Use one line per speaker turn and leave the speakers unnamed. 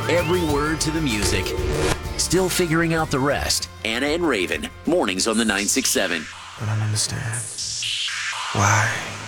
every word to the music. Still figuring out the rest. Anna and Raven, mornings on the 967.
I don't understand. Why?